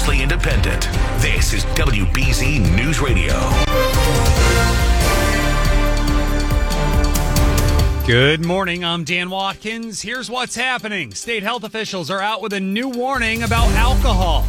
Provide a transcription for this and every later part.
Relentlessly independent. This is WBZ News Radio. Good morning, I'm Dan Watkins. Here's what's happening. State health officials are out with a new warning about alcohol.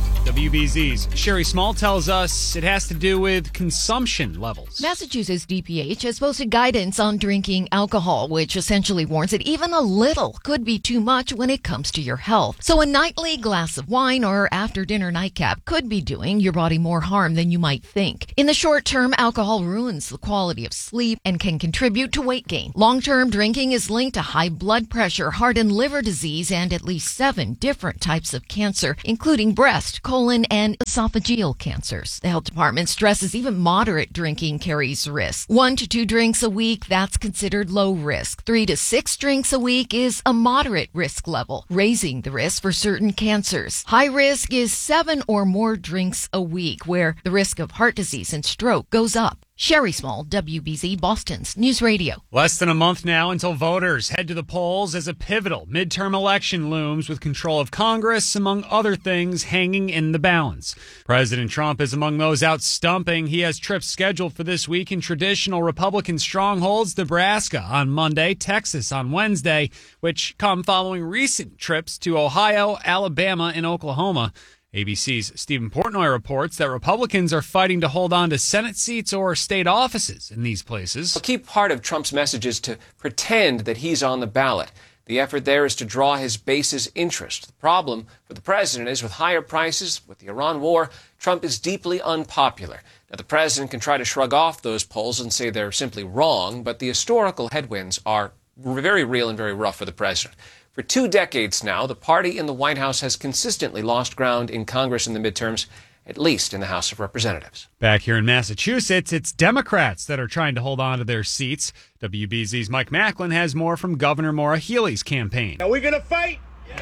WBZ's Sherry Small tells us it has to do with consumption levels. Massachusetts DPH has posted guidance on drinking alcohol, which essentially warns that even a little could be too much when it comes to your health. So a nightly glass of wine or after-dinner nightcap could be doing your body more harm than you might think. In the short term, alcohol ruins the quality of sleep and can contribute to weight gain. Long-term drinking is linked to high blood pressure, heart and liver disease, and at least 7 different types of cancer, including breast, colon, and esophageal cancers. The health department stresses even moderate drinking carries risk. 1 to 2 drinks a week, that's considered low risk. 3 to 6 drinks a week is a moderate risk level, raising the risk for certain cancers. High risk is 7 or more drinks a week, where the risk of heart disease and stroke goes up. Sherry Small, WBZ, Boston's News Radio. Less than a month now until voters head to the polls as a pivotal midterm election looms, with control of Congress, among other things, hanging in the balance. President Trump is among those out stumping. He has trips scheduled for this week in traditional Republican strongholds: Nebraska on Monday, Texas on Wednesday, which come following recent trips to Ohio, Alabama, and Oklahoma. ABC's Stephen Portnoy reports that Republicans are fighting to hold on to Senate seats or state offices in these places. A key part of Trump's message is to pretend that he's on the ballot. The effort there is to draw his base's interest. The problem for the president is, with higher prices, with the Iran war, Trump is deeply unpopular. Now, the president can try to shrug off those polls and say they're simply wrong, but the historical headwinds are very real and very rough for the president. For 2 decades now, the party in the White House has consistently lost ground in Congress in the midterms, at least in the House of Representatives. Back here in Massachusetts, it's Democrats that are trying to hold on to their seats. WBZ's Mike Macklin has more from Governor Maura Healey's campaign. Are we going to fight?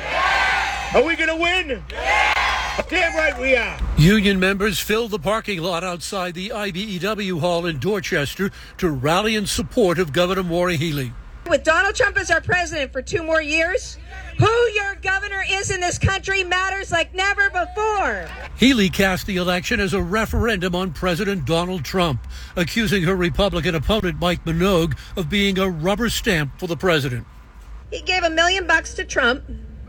Yeah! Are we going to win? Yeah! Damn right we are. Union members filled the parking lot outside the IBEW Hall in Dorchester to rally in support of Governor Maura Healey. With Donald Trump as our president for 2 more years, who your governor is in this country matters like never before. Healey cast the election as a referendum on President Donald Trump, accusing her Republican opponent Mike Minogue of being a rubber stamp for the president. He gave $1 million to Trump.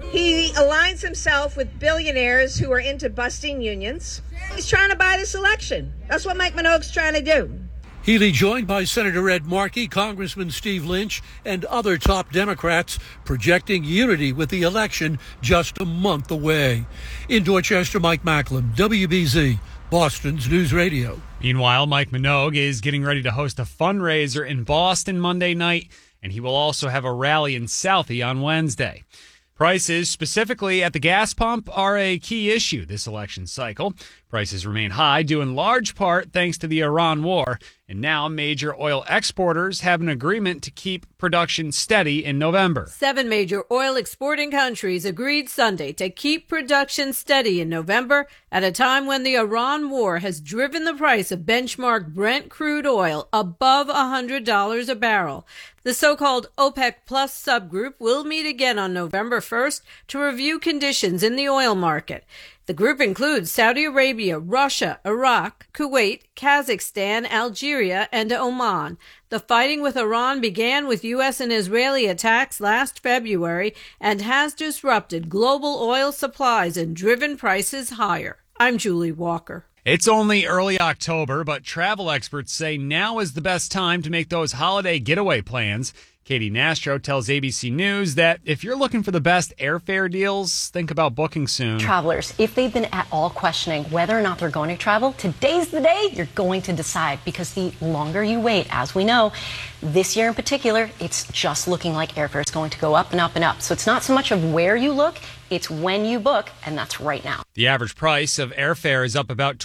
He aligns himself with billionaires who are into busting unions. He's trying to buy this election. That's what Mike Minogue's trying to do. Healey joined by Senator Ed Markey, Congressman Steve Lynch, and other top Democrats, projecting unity with the election just a month away. In Dorchester, Mike Macklin, WBZ, Boston's News Radio. Meanwhile, Mike Minogue is getting ready to host a fundraiser in Boston Monday night, and he will also have a rally in Southie on Wednesday. Prices, specifically at the gas pump, are a key issue this election cycle. Prices remain high, due in large part thanks to the Iran war. And now major oil exporters have an agreement to keep production steady in November. 7 major oil exporting countries agreed Sunday to keep production steady in November at a time when the Iran war has driven the price of benchmark Brent crude oil above $100 a barrel. The so-called OPEC Plus subgroup will meet again on November 1st to review conditions in the oil market. The group includes Saudi Arabia, Russia, Iraq, Kuwait, Kazakhstan, Algeria, and Oman. The fighting with Iran began with U.S. and Israeli attacks last February and has disrupted global oil supplies and driven prices higher. I'm Julie Walker. It's only early October, but travel experts say now is the best time to make those holiday getaway plans. Katie Nastro tells ABC News that if you're looking for the best airfare deals, think about booking soon. Travelers, if they've been at all questioning whether or not they're going to travel, today's the day you're going to decide, because the longer you wait, as we know, this year in particular, it's just looking like airfare is going to go up and up and up. So it's not so much of where you look, it's when you book, and that's right now. The average price of airfare is up about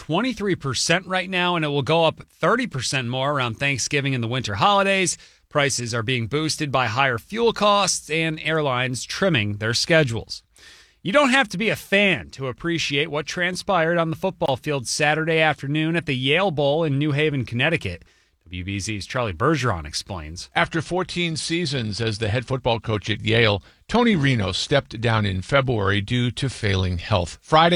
23% right now, and it will go up 30% more around Thanksgiving and the winter holidays. Prices are being boosted by higher fuel costs and airlines trimming their schedules. You don't have to be a fan to appreciate what transpired on the football field Saturday afternoon at the Yale Bowl in New Haven, Connecticut. WBZ's Charlie Bergeron explains. After 14 seasons as the head football coach at Yale, Tony Reno stepped down in February due to failing health. Friday,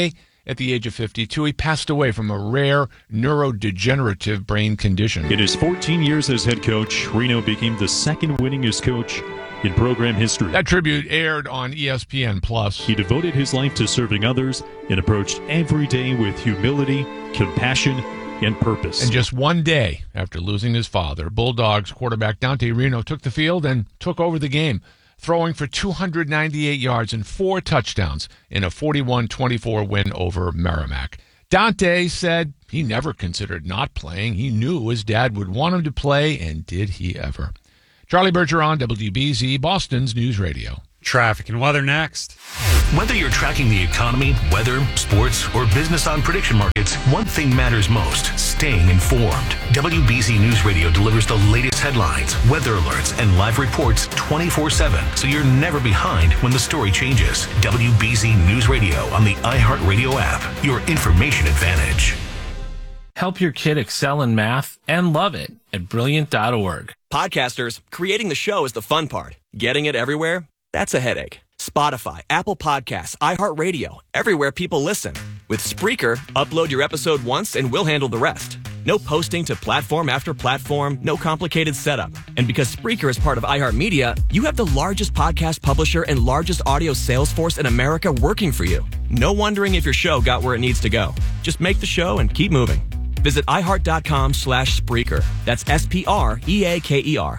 at the age of 52. He passed away from a rare neurodegenerative brain condition. In his 14 years as head coach, Reno became the second winningest coach in program history. That tribute aired on ESPN+. He devoted his life to serving others and approached every day with humility, compassion, and purpose. And just one day after losing his father, Bulldogs quarterback Dante Reno took the field and took over the game, throwing for 298 yards and 4 touchdowns in a 41-24 win over Merrimack. Dante said he never considered not playing. He knew his dad would want him to play, and did he ever. Charlie Bergeron, WBZ, Boston's News Radio. Traffic and weather next. Whether you're tracking the economy, weather, sports, or business on prediction markets, one thing matters most: staying informed. WBZ News Radio delivers the latest headlines, weather alerts, and live reports 24/7, so you're never behind when the story changes. WBZ News Radio on the iHeartRadio app, your information advantage. Help your kid excel in math and love it at Brilliant.org. Podcasters, creating the show is the fun part. Getting it everywhere? That's a headache. Spotify, Apple Podcasts, iHeartRadio, everywhere people listen. With Spreaker, upload your episode once and we'll handle the rest. No posting to platform after platform, no complicated setup. And because Spreaker is part of iHeartMedia, you have the largest podcast publisher and largest audio sales force in America working for you. No wondering if your show got where it needs to go. Just make the show and keep moving. Visit iHeart.com/Spreaker. That's SPREAKER.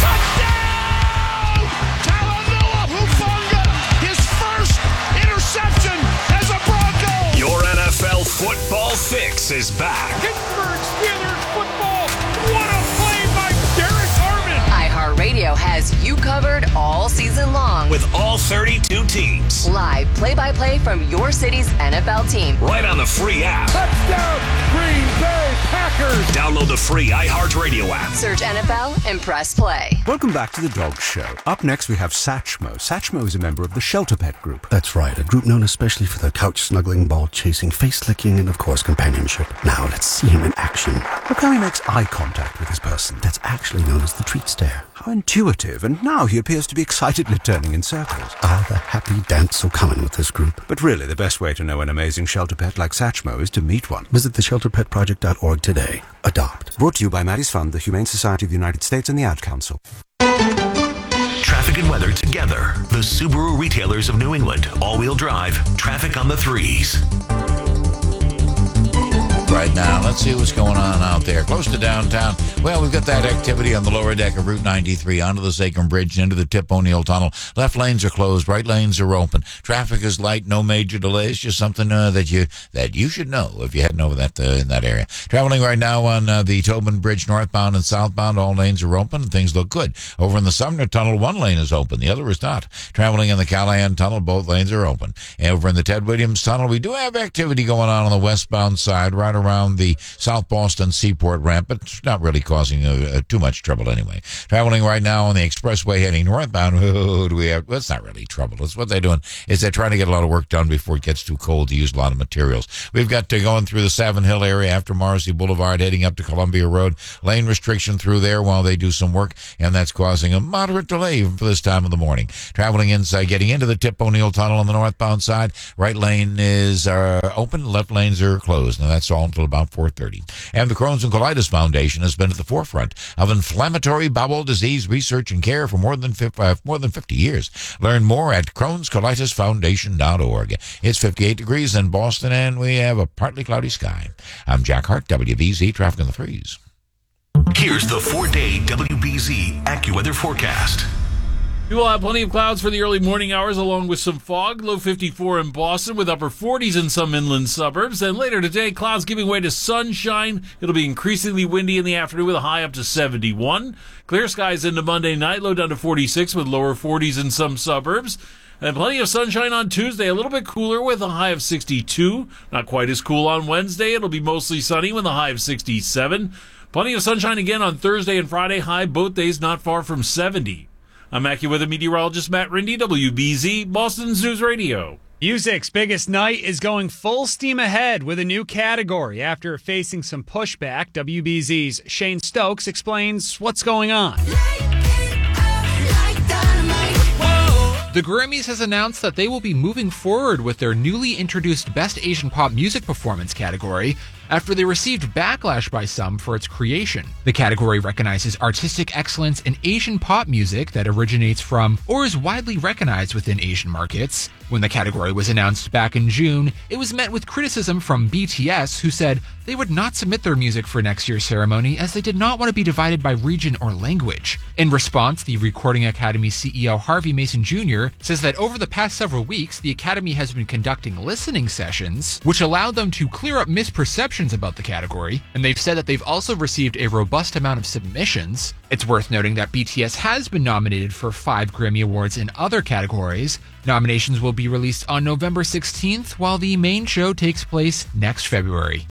Your NFL football fix is back. Pittsburgh Steelers football. What a play by Derek Harmon. iHeartRadio has you covered all season long. With all 32 teams. Live play-by-play from your city's NFL team. Right on the free app. Touchdown, Green Bay Packers. Download the free iHeartRadio app. Search NFL and press play. Welcome back to the Dog Show. Up next, we have Satchmo. Satchmo is a member of the Shelter Pet Group. That's right, a group known especially for their couch-snuggling, ball-chasing, face-licking, and, of course, companionship. Now, let's see him in action. Look how he makes eye contact with his person. That's actually known as the treat stare. How intuitive, and now he appears to be excitedly turning in circles. Ah, the happy dance so common with this group. But really, the best way to know an amazing shelter pet like Satchmo is to meet one. Visit theshelterpetproject.org today. Adopt. Brought to you by Maddie's Fund, the Humane Society of the United States, and the Ad Council. Traffic and weather together. The Subaru retailers of New England. All-wheel drive. Traffic on the 3s. Right now, let's see what's going on out there. Close to downtown. Well, we've got that activity on the lower deck of Route 93 onto the Sacrum Bridge into the Tip O'Neill Tunnel. Left lanes are closed. Right lanes are open. Traffic is light. No major delays. Just something that you should know if you're heading over that in that area. Traveling right now on the Tobin Bridge northbound and southbound. All lanes are open and things look good. Over in the Sumner Tunnel, one lane is open. The other is not. Traveling in the Callahan Tunnel, both lanes are open. And over in the Ted Williams Tunnel, we do have activity going on the westbound side right around the South Boston Seaport ramp, but it's not really causing too much trouble anyway. Traveling right now on the expressway heading northbound, well, it's not really trouble. It's what they're doing is they're trying to get a lot of work done before it gets too cold to use a lot of materials. We've got going through the Savin Hill area after Morrissey Boulevard, heading up to Columbia Road. Lane restriction through there while they do some work, and that's causing a moderate delay for this time of the morning. Traveling inside, getting into the Tip O'Neill Tunnel on the northbound side, right lane is open, left lanes are closed. Now that's all until about 4:30. And the Crohn's and Colitis Foundation has been at the forefront of inflammatory bowel disease research and care for more than 50 years. Learn more at Crohn'sColitisFoundation.org. It's 58 degrees in Boston, and we have a partly cloudy sky. I'm Jack Hart, WBZ Traffic in the 3s. Here's the 4-day WBZ AccuWeather forecast. We will have plenty of clouds for the early morning hours along with some fog. Low 54 in Boston with upper 40s in some inland suburbs. And later today, clouds giving way to sunshine. It'll be increasingly windy in the afternoon with a high up to 71. Clear skies into Monday night, low down to 46 with lower 40s in some suburbs. And plenty of sunshine on Tuesday, a little bit cooler with a high of 62. Not quite as cool on Wednesday. It'll be mostly sunny with a high of 67. Plenty of sunshine again on Thursday and Friday, high both days not far from 70. I'm AccuWeather meteorologist Matt Rindy, WBZ, Boston's News Radio. Music's biggest night is going full steam ahead with a new category. After facing some pushback, WBZ's Shane Stokes explains what's going on. The Grammys has announced that they will be moving forward with their newly introduced Best Asian Pop Music Performance category after they received backlash by some for its creation. The category recognizes artistic excellence in Asian pop music that originates from or is widely recognized within Asian markets. When the category was announced back in June, it was met with criticism from BTS, who said they would not submit their music for next year's ceremony as they did not want to be divided by region or language. In response, the Recording Academy CEO Harvey Mason Jr. says that over the past several weeks, the Academy has been conducting listening sessions, which allowed them to clear up misperceptions about the category, and they've said that they've also received a robust amount of submissions. It's worth noting that BTS has been nominated for 5 Grammy Awards in other categories. Nominations will be released on November 16th, while the main show takes place next February.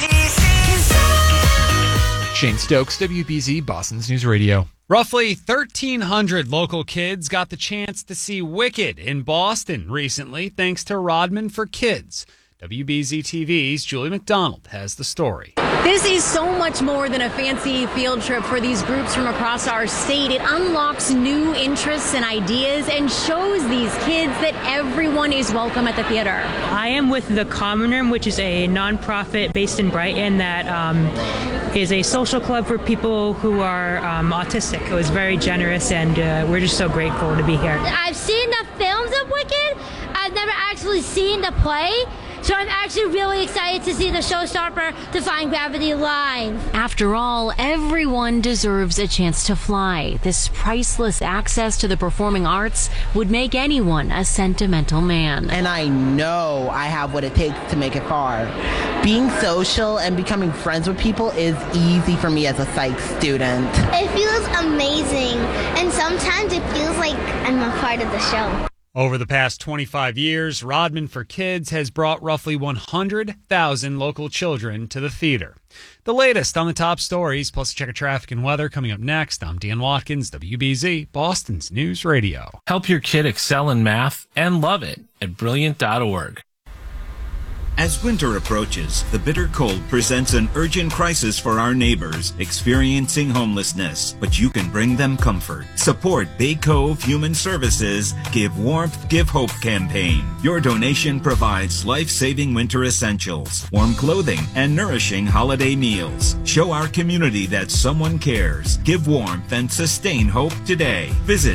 Shane Stokes, WBZ, Boston's News Radio. Roughly 1,300 local kids got the chance to see Wicked in Boston recently, thanks to Rodman for Kids. WBZ TV's Julie McDonald has the story. This is so much more than a fancy field trip for these groups from across our state. It unlocks new interests and ideas and shows these kids that everyone is welcome at the theater. I am with The Common Room, which is a nonprofit based in Brighton that is a social club for people who are autistic. It was very generous, and we're just so grateful to be here. I've seen the films of Wicked. I've never actually seen the play. So I'm actually really excited to see the showstopper Defying Gravity live. After all, everyone deserves a chance to fly. This priceless access to the performing arts would make anyone a sentimental man. And I know I have what it takes to make it far. Being social and becoming friends with people is easy for me as a psych student. It feels amazing, and sometimes it feels like I'm a part of the show. Over the past 25 years, Rodman for Kids has brought roughly 100,000 local children to the theater. The latest on the top stories, plus a check of traffic and weather coming up next. I'm Dan Watkins, WBZ, Boston's News Radio. Help your kid excel in math and love it at Brilliant.org. As winter approaches, the bitter cold presents an urgent crisis for our neighbors experiencing homelessness, but you can bring them comfort. Support Bay Cove Human Services Give Warmth, Give Hope campaign. Your donation provides life-saving winter essentials, warm clothing, and nourishing holiday meals. Show our community that someone cares. Give warmth and sustain hope today. Visit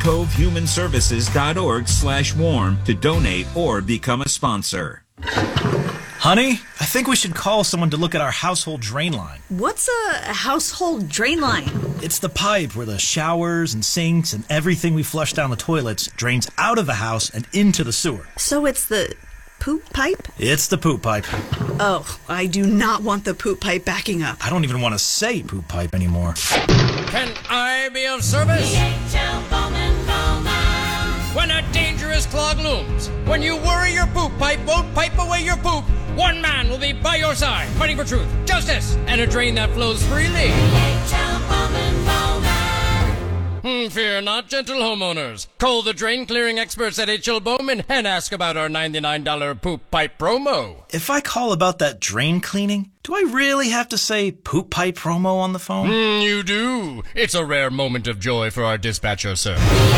BayCoveHumanServices.org/warm to donate or become a sponsor. Honey, I think we should call someone to look at our household drain line. What's a household drain line? It's the pipe where the showers and sinks and everything we flush down the toilets drains out of the house and into the sewer. So it's the poop pipe? It's the poop pipe. Oh, I do not want the poop pipe backing up. I don't even want to say poop pipe anymore. Can I be of service? When a dangerous clog looms, when you worry your poop pipe won't pipe away your poop, one man will be by your side, fighting for truth, justice, and a drain that flows freely. Fear not, gentle homeowners. Call the drain clearing experts at H.L. Bowman and ask about our $99 poop pipe promo. If I call about that drain cleaning, do I really have to say poop pipe promo on the phone? You do. It's a rare moment of joy for our dispatcher, sir.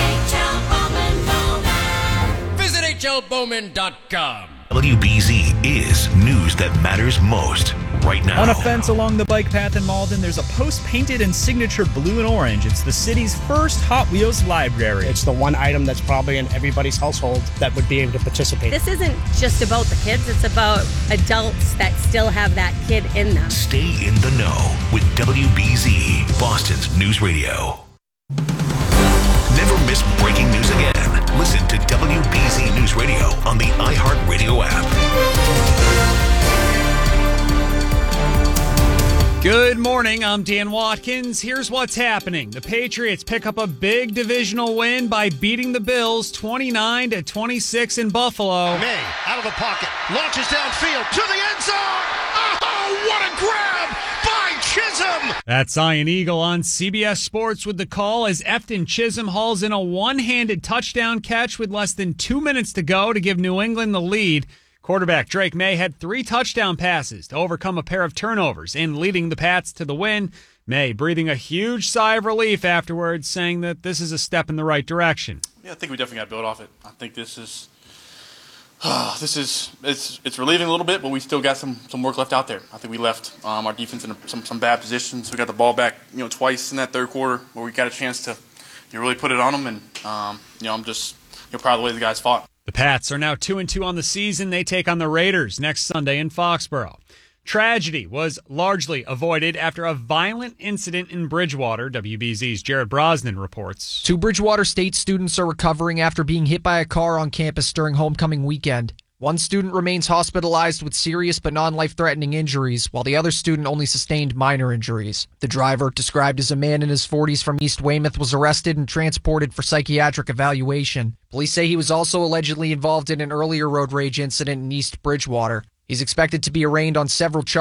Visit hlbowman.com. WBZ is news that matters most right now. On a fence along the bike path in Malden, there's a post painted in signature blue and orange. It's the city's first Hot Wheels library. It's the one item that's probably in everybody's household that would be able to participate. This isn't just about the kids, it's about adults that still have that kid in them. Stay in the know with WBZ, Boston's News Radio. Never miss breaking news again. Listen to WBZ News Radio on the iHeartRadio app. Good morning, I'm Dan Watkins. Here's what's happening. The Patriots pick up a big divisional win by beating the Bills 29-26 in Buffalo. May, out of the pocket, launches downfield to the end zone. Oh, what a grab by Chisholm! That's Ian Eagle on CBS Sports with the call as Efton Chisholm hauls in a one-handed touchdown catch with less than 2 minutes to go to give New England the lead. Quarterback Drake May had 3 touchdown passes to overcome a pair of turnovers in leading the Pats to the win. May breathing a huge sigh of relief afterwards, saying that this is a step in the right direction. Yeah, I think we definitely got to build off it. I think this is it's relieving a little bit, but we still got some work left out there. I think we left our defense in some bad positions. We got the ball back, twice in that third quarter where we got a chance to really put it on them, and I'm just proud of the way the guys fought. The Pats are now 2-2 on the season. They take on the Raiders next Sunday in Foxborough. Tragedy was largely avoided after a violent incident in Bridgewater. WBZ's Jared Brosnan reports. 2 Bridgewater State students are recovering after being hit by a car on campus during homecoming weekend. One student remains hospitalized with serious but non-life-threatening injuries, while the other student only sustained minor injuries. The driver, described as a man in his 40s from East Weymouth, was arrested and transported for psychiatric evaluation. Police say he was also allegedly involved in an earlier road rage incident in East Bridgewater. He's expected to be arraigned on several charges